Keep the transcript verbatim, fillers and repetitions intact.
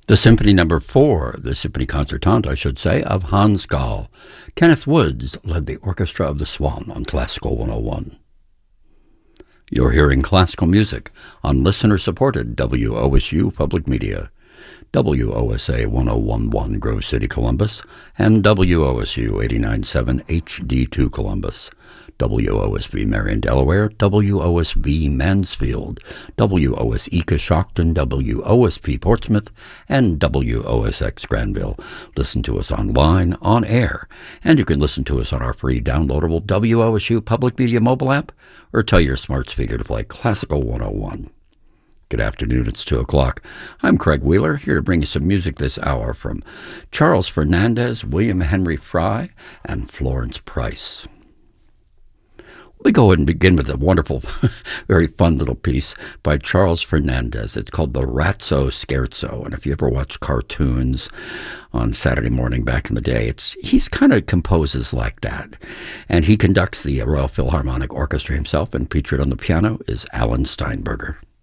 The Symphony Number Four, the Symphony Concertante, I should say, of Hans Gall. Kenneth Woods led the Orchestra of the Swan on Classical one oh one. You're hearing classical music on listener-supported W O S U Public Media, W O S A one oh one point one Grove City, Columbus, and W O S U eighty-nine point seven H D two Columbus, W O S V Marion, Delaware, W O S V Mansfield, W O S E Coshocton, W O S P Portsmouth, and W O S X Granville. Listen to us online, on air, and you can listen to us on our free downloadable W O S U Public Media mobile app, or tell your smart speaker to play Classical one oh one. Good afternoon, it's two o'clock. I'm Craig Wheeler, here to bring you some music this hour from Charles Fernandez, William Henry Fry, and Florence Price. We go ahead and begin with a wonderful, very fun little piece by Charles Fernandez. It's called the Ratso Scherzo, and if you ever watched cartoons on Saturday morning back in the day, it's he's kind of composes like that. And he conducts the Royal Philharmonic Orchestra himself, and featured on the piano is Alan Steinberger.